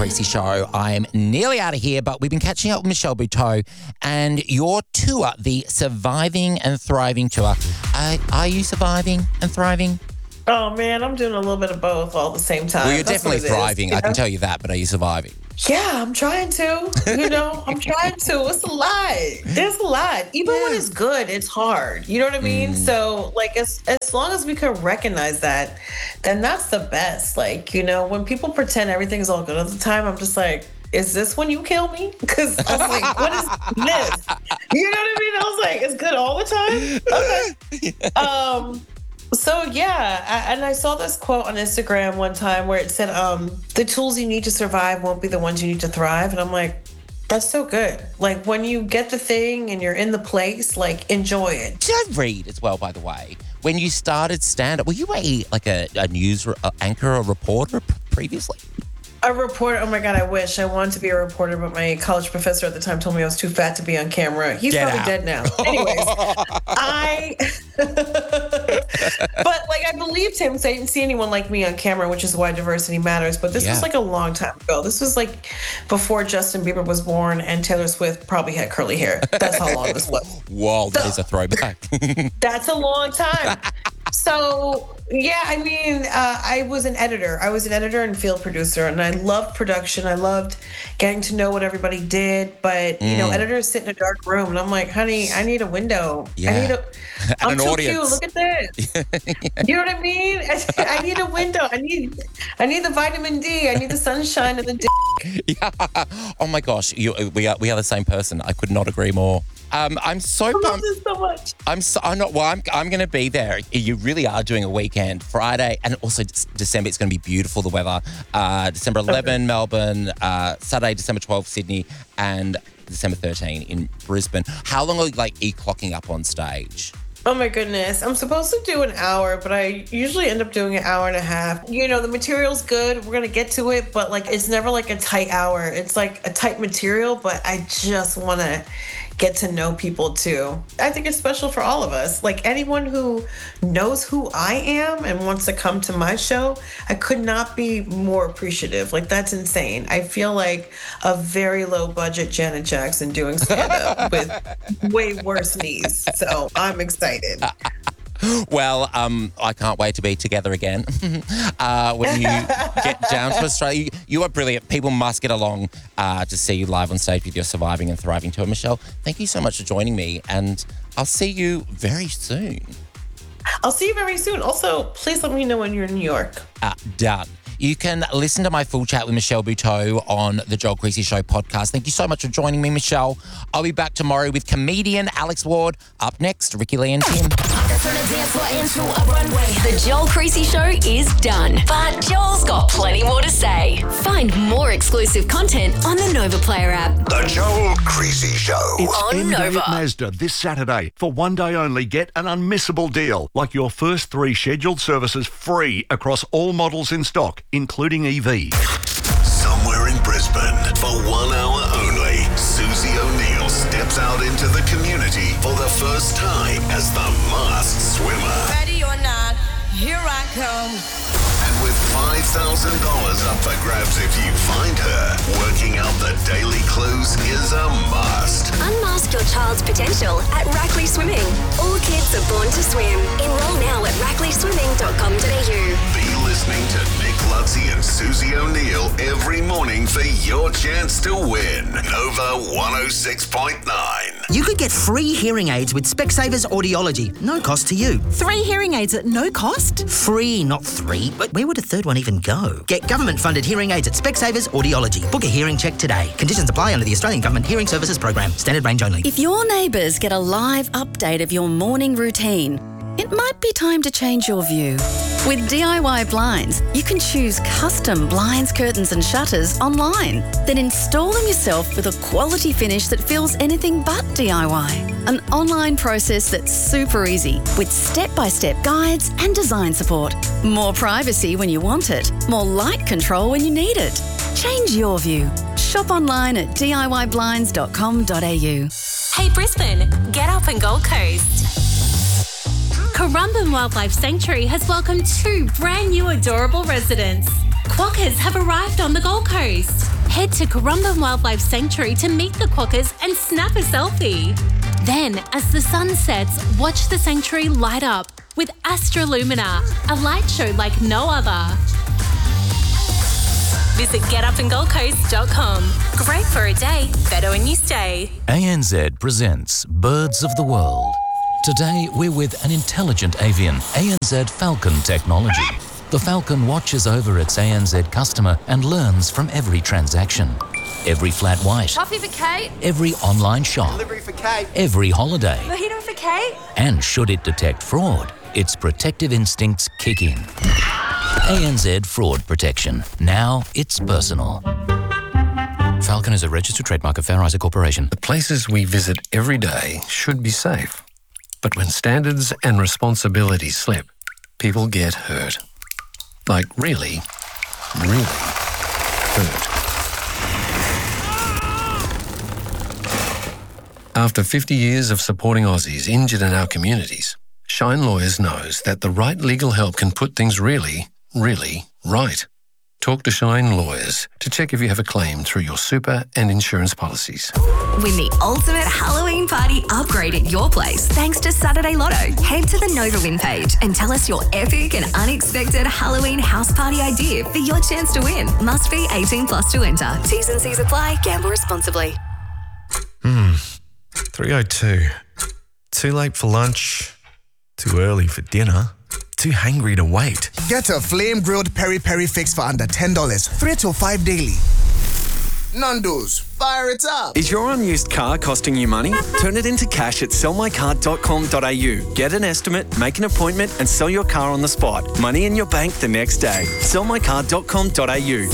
Creasy Show. I'm nearly out of here, but we've been catching up with Michelle Buteau and your tour, the Surviving and Thriving Tour. Are you surviving and thriving? Oh, man, I'm doing a little bit of both all at the same time. Well, you're definitely thriving. I can tell you that, but are you surviving? Yeah, I'm trying to. I'm trying to. It's a lot. There's a lot. Even when it's good, it's hard. You know what I mean? So, as long as we can recognize that, then that's the best. When people pretend everything's all good all the time, I'm just like, is this when you kill me? Because I was like, what is this? You know what I mean? I was like, it's good all the time? Okay. So yeah, and I saw this quote on Instagram one time where it said, the tools you need to survive won't be the ones you need to thrive. And I'm like, that's so good. Like when you get the thing and you're in the place, enjoy it. Did I read as well, by the way, when you started stand-up, were you a news anchor or reporter previously? A reporter. Oh my God, I wish. I wanted to be a reporter, but my college professor at the time told me I was too fat to be on camera. He's probably dead now. Anyways, but I believed him, so I didn't see anyone like me on camera, which is why diversity matters. But this was a long time ago. This was before Justin Bieber was born and Taylor Swift probably had curly hair. That's how long this was. Whoa, that is a throwback. That's a long time. So, yeah, I was an editor. I was an editor and field producer, and I loved production. I loved getting to know what everybody did. But, editors sit in a dark room, and I'm like, honey, I need a window. Yeah. I'm too cute. Look at this. You know what I mean? I need a window. I need the vitamin D. I need the sunshine and the dick. Yeah. Oh, my gosh. We are the same person. I could not agree more. I'm so pumped. I love this so much. I'm going to be there. You really are doing a weekend, Friday, and also December. It's going to be beautiful, the weather. December 11, Melbourne. Saturday, December 12, Sydney, and December 13 in Brisbane. How long are you clocking up on stage? Oh my goodness. I'm supposed to do an hour, but I usually end up doing an hour and a half. The material's good. We're going to get to it, but it's never a tight hour. It's a tight material, but I just want to get to know people too. I think it's special for all of us. Anyone who knows who I am and wants to come to my show, I could not be more appreciative. That's insane. I feel like a very low budget Janet Jackson doing stand-up with way worse knees. So I'm excited. Well, I can't wait to be together again. When you get down to Australia, you are brilliant. People must get along to see you live on stage with your Surviving and Thriving tour. Michelle, thank you so much for joining me, and I'll see you very soon. I'll see you very soon. Also, please let me know when you're in New York. Done. You can listen to my full chat with Michelle Buteau on the Joel Creasy Show podcast. Thank you so much for joining me, Michelle. I'll be back tomorrow with comedian Alex Ward. Up next, Ricky Lee and Tim. The Joel Creasy Show is done, but Joel's got plenty more to say. Find more exclusive content on the Nova Player app. The Joel Creasy Show. It's on Nova. at Mazda this Saturday. For one day only, get an unmissable deal, like your first 3 scheduled services free across all models in stock, including EV. Somewhere in Brisbane, for 1 hour only, Susie O'Neill steps out into the community for the first time as the masked swimmer. Ready or not, here I come. And with $5,000 up for grabs if you find her, working out the daily clues is a must. Unmask your child's potential at Rackley Swimming. All kids are born to swim. Enroll now at rackleyswimming.com.au. Be listening to Nick Lutzy and Susie O'Neill every morning for your chance to win. Nova 106.9. You could get free hearing aids with Specsavers Audiology. No cost to you. 3 hearing aids at no cost? Free, not 3. But where would a third one even go? Get government-funded hearing aids at Specsavers Audiology. Book a hearing check today. Conditions apply under the Australian Government Hearing Services Program. Standard range only. If your neighbours get a live update of your morning routine, it might be time to change your view. With DIY Blinds, you can choose custom blinds, curtains and shutters online. Then install them yourself with a quality finish that feels anything but DIY. An online process that's super easy with step-by-step guides and design support. More privacy when you want it. More light control when you need it. Change your view. Shop online at DIYblinds.com.au. Hey Brisbane, get up and Gold Coast. Currumbin Wildlife Sanctuary has welcomed 2 brand new adorable residents. Quokkas have arrived on the Gold Coast. Head to Currumbin Wildlife Sanctuary to meet the quokkas and snap a selfie. Then, as the sun sets, watch the sanctuary light up with Astrolumina, a light show like no other. Visit getupandgoldcoast.com. Great for a day, better when you stay. ANZ presents Birds of the World. Today, we're with an intelligent avian, ANZ Falcon technology. The Falcon watches over its ANZ customer and learns from every transaction. Every flat white. Coffee for Kate. Every online shop. Delivery for Kate. Every holiday. Mojito for Kate. And should it detect fraud, its protective instincts kick in. ANZ Fraud Protection. Now it's personal. Falcon is a registered trademark of Fair Isaac Corporation. The places we visit every day should be safe. But when standards and responsibilities slip, people get hurt. Like really, really hurt. After 50 years of supporting Aussies injured in our communities, Shine Lawyers knows that the right legal help can put things really, really right. Talk to Shine Lawyers to check if you have a claim through your super and insurance policies. Win the ultimate Halloween party upgrade at your place thanks to Saturday Lotto. Head to the Nova Win page and tell us your epic and unexpected Halloween house party idea for your chance to win. Must be 18 plus to enter. T's and C's apply. Gamble responsibly. 3:02. Too late for lunch. Too early for dinner. Too hangry to wait. Get a flame-grilled peri-peri fix for under $10. 3 to 5 daily. Nando's, fire it up. Is your unused car costing you money? Turn it into cash at sellmycar.com.au. Get an estimate, make an appointment and sell your car on the spot. Money in your bank the next day. Sellmycar.com.au.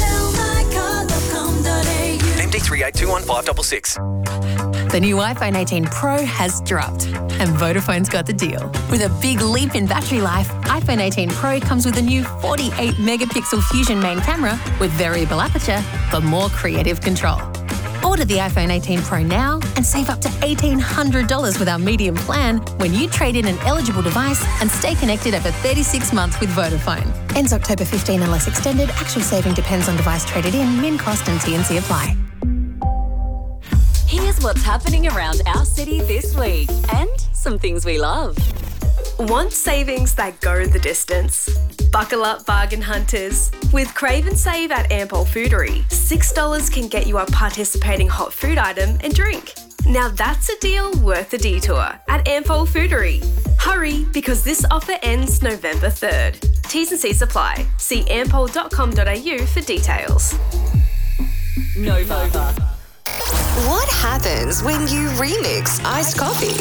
MD 3821 The new iPhone 18 Pro has dropped, and Vodafone's got the deal. With a big leap in battery life, iPhone 18 Pro comes with a new 48-megapixel Fusion main camera with variable aperture for more creative control. Order the iPhone 18 Pro now and save up to $1,800 with our medium plan when you trade in an eligible device and stay connected over 36 months with Vodafone. Ends October 15 unless extended. Actual saving depends on device traded in. Min cost and T&C apply. Here's what's happening around our city this week and some things we love. Want savings that go the distance? Buckle up, bargain hunters. With Crave and Save at Ampol Foodery, $6 can get you a participating hot food item and drink. Now that's a deal worth the detour at Ampol Foodery. Hurry, because this offer ends November 3rd. T's and C's apply. See ampol.com.au for details. Nova. What happens when you remix iced coffee?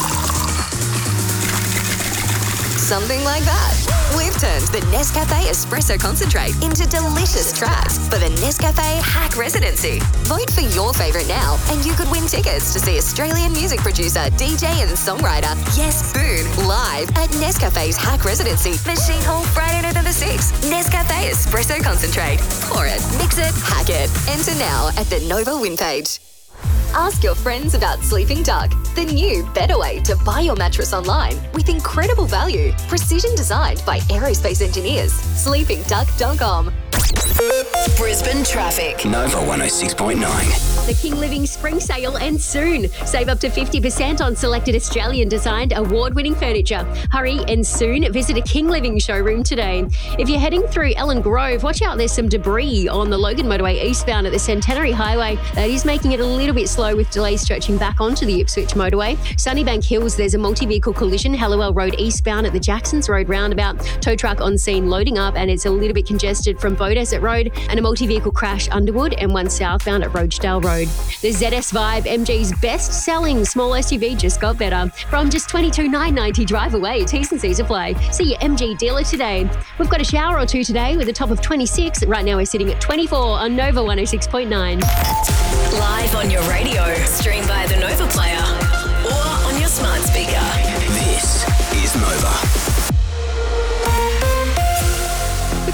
Something like that. We've turned the Nescafe Espresso Concentrate into delicious tracks for the Nescafe Hack Residency. Vote for your favourite now and you could win tickets to see Australian music producer, DJ and songwriter Yes Spoon live at Nescafe's Hack Residency, Machine Hall, Friday, November 6th. Nescafe Espresso Concentrate. Pour it, mix it, hack it. Enter now at the Nova Win page. Ask your friends about Sleeping Duck, the new, better way to buy your mattress online with incredible value, precision designed by aerospace engineers. SleepingDuck.com. Brisbane traffic. Nova 106.9. The King Living Spring Sale ends soon. Save up to 50% on selected Australian-designed, award-winning furniture. Hurry, ends soon. Visit a King Living showroom today. If you're heading through Ellen Grove, watch out, there's some debris on the Logan Motorway eastbound at the Centenary Highway. That is making it a little bit slow with delays stretching back onto the Ipswich Motorway. Sunnybank Hills, there's a multi-vehicle collision. Hallowell Road eastbound at the Jacksons Road roundabout. Tow truck on scene loading up and it's a little bit congested from Beaudesert Road, and a multi-vehicle crash Underwood and one southbound at Rochedale Road. The ZS Vibe, MG's best-selling small SUV, just got better. From just $22,990 drive away. T's and C's apply. See your MG dealer today. We've got a shower or two today with a top of 26. Right now we're sitting at 24 on Nova 106.9. Live on your radio, stream via the Nova Player or on your smart speaker. This is Nova. With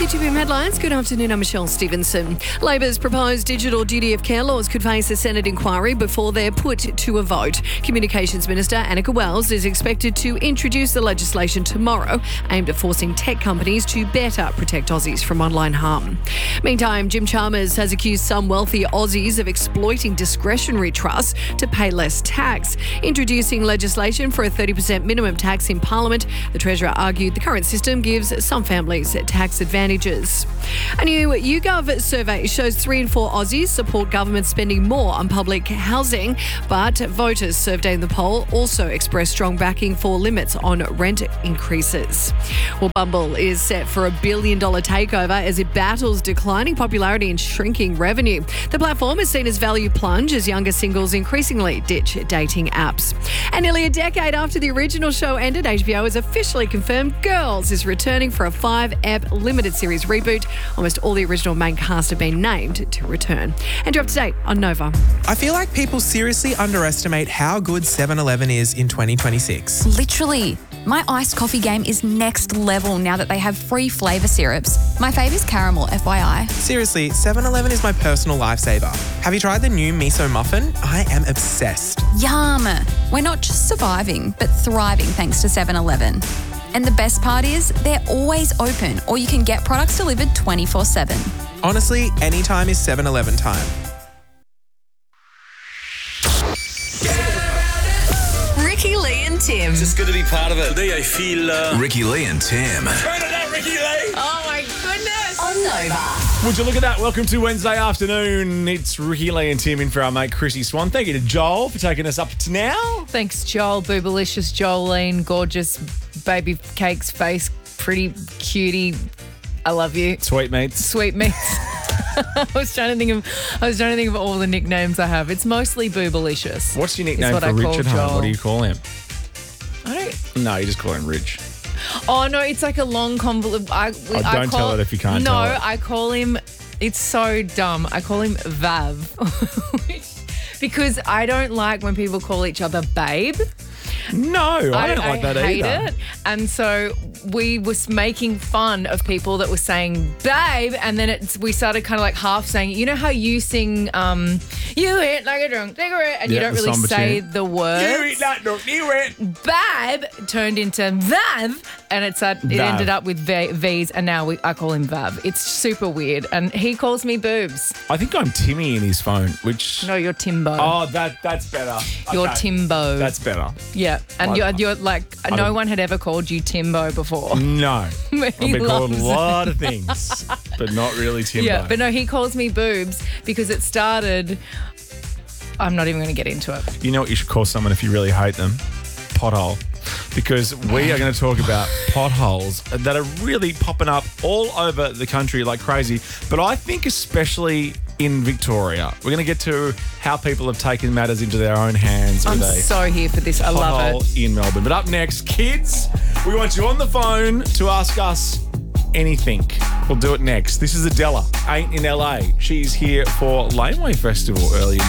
With your 2PM headlines, good afternoon, I'm Michelle Stevenson. Labor's proposed digital duty of care laws could face a Senate inquiry before they're put to a vote. Communications Minister Annika Wells is expected to introduce the legislation tomorrow, aimed at forcing tech companies to better protect Aussies from online harm. Meantime, Jim Chalmers has accused some wealthy Aussies of exploiting discretionary trusts to pay less tax. Introducing legislation for a 30% minimum tax in Parliament, the Treasurer argued the current system gives some families tax advantages. A new YouGov survey shows 3 in 4 Aussies support government spending more on public housing, but voters surveyed in the poll also expressed strong backing for limits on rent increases. Well, Bumble is set for $1 billion takeover as it battles declining popularity and shrinking revenue. The platform is seen as value plunge as younger singles increasingly ditch dating apps. And nearly a decade after the original show ended, HBO has officially confirmed Girls is returning for a 5-ep limited series reboot. Almost all the original main cast have been named to return. And you're up to date on Nova. I feel like people seriously underestimate how good 7-Eleven is in 2026. Literally. My iced coffee game is next level now that they have free flavour syrups. My fave is caramel, FYI. Seriously, 7-Eleven is my personal lifesaver. Have you tried the new miso muffin? I am obsessed. Yum. We're not just surviving, but thriving thanks to 7-Eleven. And the best part is, they're always open, or you can get products delivered 24/7. Honestly, anytime is 7-Eleven time. Ricky Lee and Tim. Just good to be part of it. Today I feel... Ricky Lee and Tim. Turn it up, Ricky Lee! Oh my goodness. On Nova. Would you look at that? Welcome to Wednesday afternoon. It's Ricky Lee and Tim in for our mate Chrissy Swan. Thank you to Joel for taking us up to now. Thanks, Joel. Boobalicious, Jolene, gorgeous baby cakes face, pretty cutie. I love you. Sweetmeats. Sweetmeats. I was trying to think of all the nicknames I have. It's mostly Boobalicious. What's your nickname for Rich at home? What do you call him? I don't. No, you just call him Rich. Oh no, it's like a long convoluted. Don't tell it if you can't tell it. No, I call him. It's so dumb. I call him Vav, because I don't like when people call each other babe. No, I don't like that hate either. it. And so we was making fun of people that were saying babe, and then we started kind of like half saying, you know how you sing you hit like a drunk cigarette, and you don't really say the words. You hit like a drunk cigarette. Babe turned into Vav, and it ended up with V's, and now I call him Vav. It's super weird, and he calls me boobs. I think I'm Timmy in his phone, which... No, you're Timbo. Oh, that's better. You're Okay. Timbo. That's better. Yeah, and you're like, no one had ever called you Timbo before. No. I've He been called a loves lot it. of things, but not really Timbo. Yeah, but no, he calls me boobs because it started... I'm not even going to get into it. You know what you should call someone if you really hate them? Pothole. Because we are going to talk about potholes that are really popping up all over the country like crazy. But I think especially in Victoria. We're going to get to how people have taken matters into their own hands. I'm with a so here for this. I love pothole it. in Melbourne. But up next, kids, we want you on the phone to ask us anything. We'll do it next. This is Adela, Ain't in LA. She's here for Laneway Festival early in